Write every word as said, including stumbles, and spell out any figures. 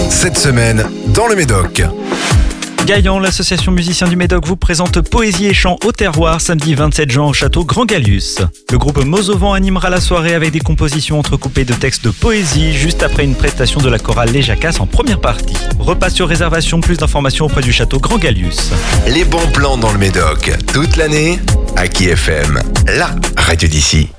Cette semaine, dans le Médoc. Gaillan, l'association musiciens du Médoc, vous présente Poésie et chant au terroir samedi vingt-sept juin au château Grand Gallius. Le groupe Mozovan animera la soirée avec des compositions entrecoupées de textes de poésie juste après une prestation de la chorale Les Jacasses en première partie. Repas sur réservation, plus d'informations auprès du château Grand Gallius. Les bons plans dans le Médoc, toute l'année, Aki F M, la radio d'ici.